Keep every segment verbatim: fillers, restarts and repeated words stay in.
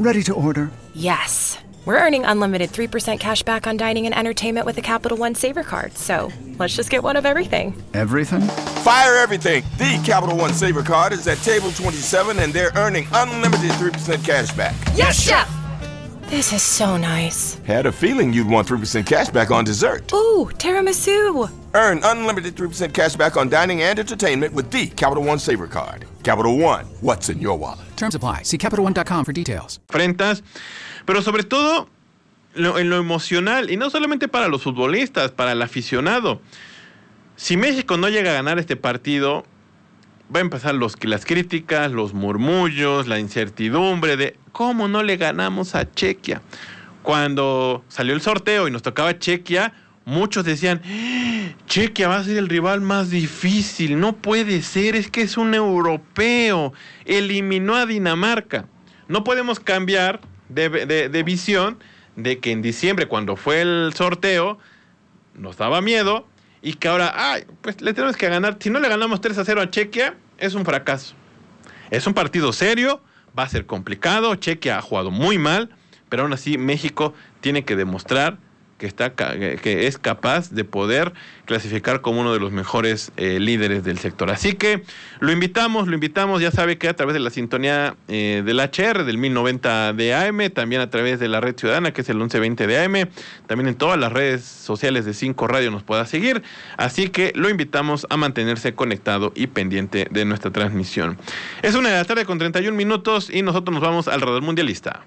Ready to order. Yes. We're earning unlimited three percent cash back on dining and entertainment with the Capital One Saver Card. So let's just get one of everything. Everything? Fire everything. The Capital One Saver Card is at table twenty-seven, and they're earning unlimited three percent cash back. Yes, Chef! This is so nice. Had a feeling you'd want three percent cash back on dessert. Ooh, tiramisu. Earn unlimited three percent cash back on dining and entertainment with the Capital One Saver Card. Capital One, what's in your wallet? Terms apply. See Capital One dot com for details. Frentas, pero sobre todo lo, en lo emocional, y no solamente para los futbolistas, para el aficionado. Si México no llega a ganar este partido, va a empezar los, las críticas, los murmullos, la incertidumbre de cómo no le ganamos a Chequia. Cuando salió el sorteo y nos tocaba Chequia, muchos decían, Chequia va a ser el rival más difícil, no puede ser, es que es un europeo, eliminó a Dinamarca. No podemos cambiar de, de, de visión de que en diciembre, cuando fue el sorteo, nos daba miedo, y que ahora, ay, pues le tenemos que ganar. Si no le ganamos tres a cero a Chequia, es un fracaso. Es un partido serio, va a ser complicado, Chequia ha jugado muy mal, pero aún así México tiene que demostrar que, está, que es capaz de poder clasificar como uno de los mejores eh, líderes del sector. Así que lo invitamos, lo invitamos, ya sabe que a través de la sintonía eh, del H R, del mil noventa de A M, también a través de la red ciudadana, que es el once veinte de A M, también en todas las redes sociales de cinco Radio nos pueda seguir, así que lo invitamos a mantenerse conectado y pendiente de nuestra transmisión. Es una de la tarde con treinta y un minutos y nosotros nos vamos al Radar Mundialista.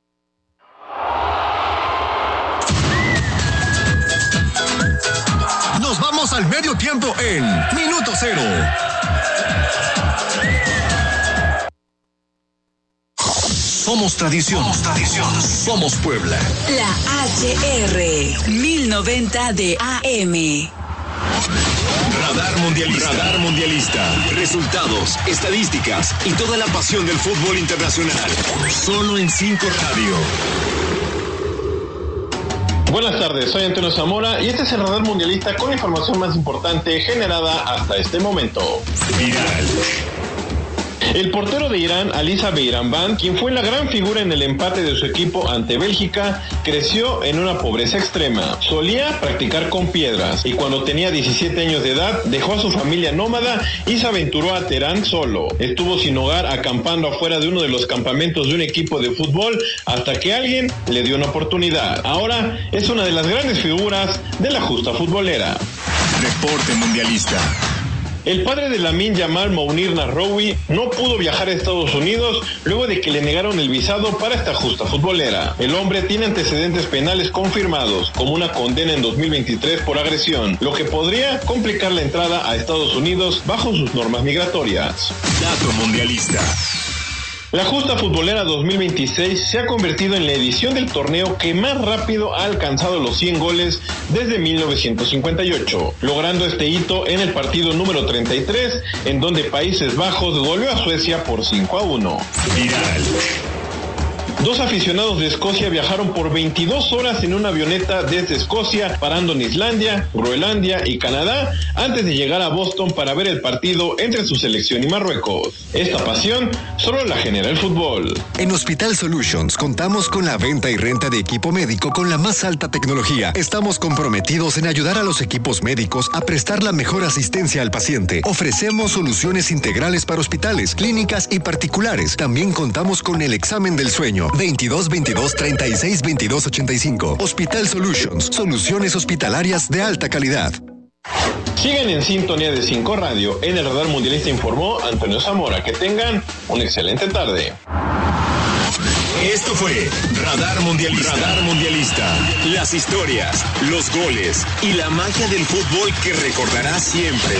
Nos vamos al medio tiempo en Minuto Cero. Somos tradición. Somos tradición. Somos Puebla. La H R mil noventa de A M. Radar Mundialista. Radar Mundialista. Resultados, estadísticas y toda la pasión del fútbol internacional. Solo en cinco Radio. Buenas tardes, soy Antonio Zamora y este es el Radar Mundialista con la información más importante generada hasta este momento. Viral. El portero de Irán, Alisa Beiranvand, quien fue la gran figura en el empate de su equipo ante Bélgica, creció en una pobreza extrema. Solía practicar con piedras y cuando tenía diecisiete años de edad dejó a su familia nómada y se aventuró a Teherán solo. Estuvo sin hogar acampando afuera de uno de los campamentos de un equipo de fútbol hasta que alguien le dio una oportunidad. Ahora es una de las grandes figuras de la justa futbolera. Deporte Mundialista. El padre de Lamine Yamal, Mounir Nasraoui, no pudo viajar a Estados Unidos luego de que le negaron el visado para esta justa futbolera. El hombre tiene antecedentes penales confirmados, como una condena en dos mil veintitrés por agresión, lo que podría complicar la entrada a Estados Unidos bajo sus normas migratorias. Dato Mundialista. La justa futbolera dos mil veintiséis se ha convertido en la edición del torneo que más rápido ha alcanzado los cien goles desde mil novecientos cincuenta y ocho, logrando este hito en el partido número treinta y tres, en donde Países Bajos goleó a Suecia por cinco a uno. Viral. Dos aficionados de Escocia viajaron por veintidós horas en una avioneta desde Escocia, parando en Islandia, Groenlandia y Canadá, antes de llegar a Boston para ver el partido entre su selección y Marruecos. Esta pasión solo la genera el fútbol. En Hospital Solutions contamos con la venta y renta de equipo médico con la más alta tecnología. Estamos comprometidos en ayudar a los equipos médicos a prestar la mejor asistencia al paciente. Ofrecemos soluciones integrales para hospitales, clínicas y particulares. También contamos con el examen del sueño. veintidós veintidós treinta y seis veintidós ochenta y cinco. Hospital Solutions, soluciones hospitalarias de alta calidad. Sigan en sintonía de cinco Radio. En el Radar Mundialista informó Antonio Zamora. Que tengan una excelente tarde. Esto fue Radar Mundialista. Radar Mundialista. Las historias, los goles y la magia del fútbol que recordarás siempre.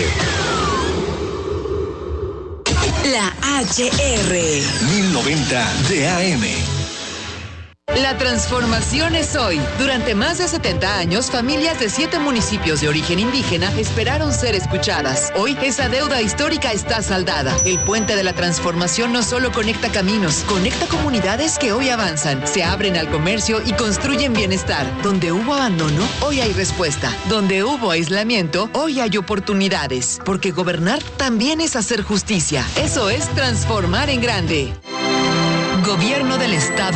La H R mil noventa de A M. La transformación es hoy. Durante más de setenta años, familias de siete municipios de origen indígena esperaron ser escuchadas. Hoy, esa deuda histórica está saldada. El puente de la transformación no solo conecta caminos, conecta comunidades que hoy avanzan, se abren al comercio y construyen bienestar. Donde hubo abandono, hoy hay respuesta. Donde hubo aislamiento, hoy hay oportunidades. Porque gobernar también es hacer justicia. Eso es transformar en grande. Gobierno del Estado.